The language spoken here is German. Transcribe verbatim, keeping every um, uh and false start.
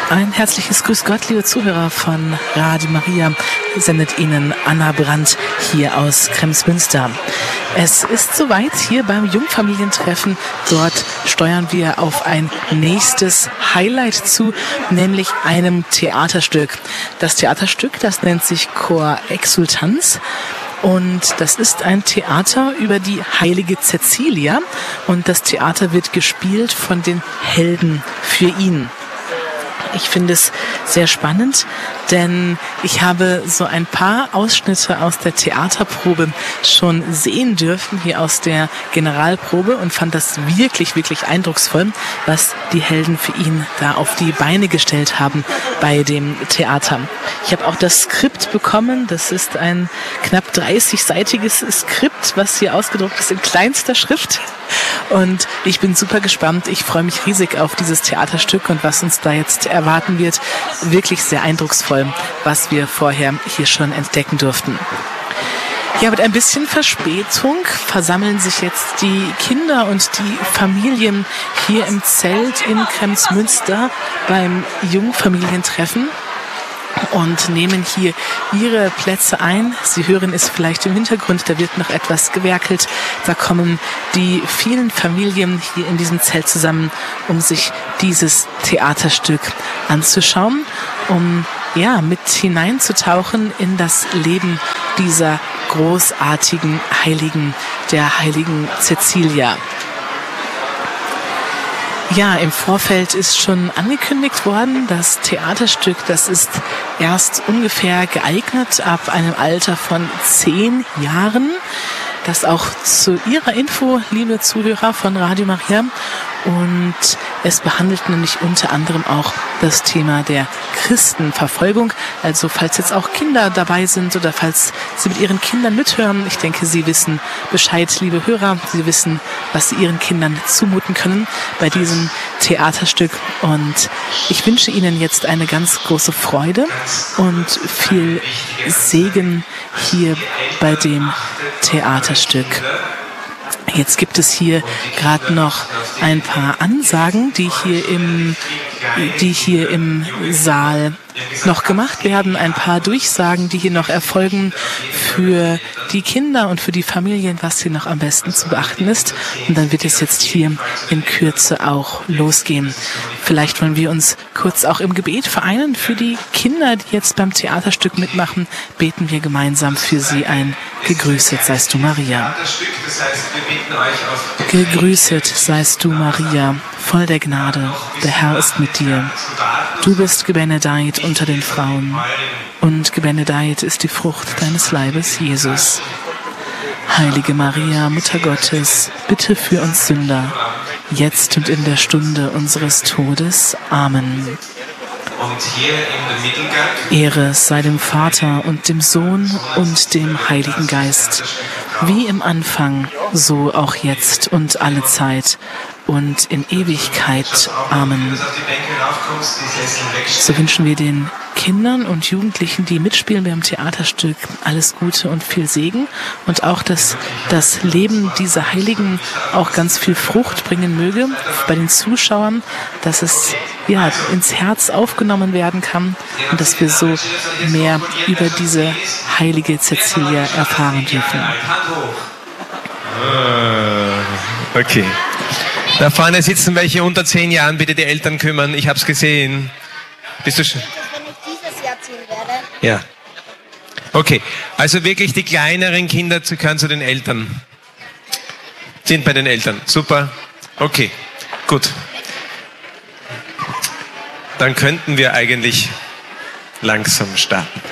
Ein herzliches Grüß Gott, liebe Zuhörer von Radio Maria, sendet Ihnen Anna Brandt hier aus Kremsmünster. Es ist soweit hier beim Jungfamilientreffen. Dort steuern wir auf ein nächstes Highlight zu, nämlich einem Theaterstück. Das Theaterstück, das nennt sich Chor Exultanz. Und das ist ein Theater über die heilige Cäcilia. Und das Theater wird gespielt von den Helden für ihn. Ich finde es sehr spannend, denn ich habe so ein paar Ausschnitte aus der Theaterprobe schon sehen dürfen, hier aus der Generalprobe, und fand das wirklich, wirklich eindrucksvoll, was die Helden für ihn da auf die Beine gestellt haben bei dem Theater. Ich habe auch das Skript bekommen. Das ist ein knapp dreißigseitiges Skript, was hier ausgedruckt ist in kleinster Schrift. Und ich bin super gespannt. Ich freue mich riesig auf dieses Theaterstück und was uns da jetzt erwarten wird. Wirklich sehr eindrucksvoll, was wir vorher hier schon entdecken durften. Ja, mit ein bisschen Verspätung versammeln sich jetzt die Kinder und die Familien hier im Zelt in Kremsmünster beim Jungfamilientreffen und nehmen hier ihre Plätze ein. Sie hören es vielleicht im Hintergrund, da wird noch etwas gewerkelt. Da kommen die vielen Familien hier in diesem Zelt zusammen, um sich dieses Theaterstück anzuschauen, um ja mit hineinzutauchen in das Leben dieser großartigen Heiligen, der heiligen Cäcilia. Ja, im Vorfeld ist schon angekündigt worden, das Theaterstück, das ist erst ungefähr geeignet ab einem Alter von zehn Jahren. Das auch zu Ihrer Info, liebe Zuhörer von Radio Maria. Und es behandelt nämlich unter anderem auch das Thema der Christenverfolgung. Also falls jetzt auch Kinder dabei sind oder falls Sie mit Ihren Kindern mithören, ich denke, Sie wissen Bescheid, liebe Hörer. Sie wissen, was Sie Ihren Kindern zumuten können bei diesem Theaterstück. Und ich wünsche Ihnen jetzt eine ganz große Freude und viel Segen hier bei dem Theaterstück. Jetzt gibt es hier gerade noch ein paar Ansagen, die hier im, die hier im Saal noch gemacht werden. Ein paar Durchsagen, die hier noch erfolgen für die Kinder und für die Familien, was hier noch am besten zu beachten ist. Und dann wird es jetzt hier in Kürze auch losgehen. Vielleicht wollen wir uns kurz auch im Gebet vereinen für die Kinder, die jetzt beim Theaterstück mitmachen. Beten wir gemeinsam für sie ein Gegrüßet seist du, Maria. Gegrüßet seist du, Maria, voll der Gnade. Der Herr ist mit dir. Du bist gebenedeit unter den Frauen, und gebenedeit ist die Frucht deines Leibes, Jesus. Heilige Maria, Mutter Gottes, bitte für uns Sünder, jetzt und in der Stunde unseres Todes. Amen. Und hier im Mittelgang Ehre sei dem Vater und dem Sohn und dem Heiligen Geist, wie im Anfang, so auch jetzt und alle Zeit und in Ewigkeit. Amen. So wünschen wir den Kindern und Jugendlichen, die mitspielen beim Theaterstück, alles Gute und viel Segen und auch, dass das Leben dieser Heiligen auch ganz viel Frucht bringen möge bei den Zuschauern, dass es ja ins Herz aufgenommen werden kann und dass wir so mehr über diese heilige Cäcilia erfahren dürfen. Okay. Da vorne sitzen welche unter zehn Jahren, bitte die Eltern kümmern, ich habe es gesehen. Bist du schon? Ja. Okay, also wirklich die kleineren Kinder gehören zu den Eltern. Sind bei den Eltern. Super. Okay, gut. Dann könnten wir eigentlich langsam starten.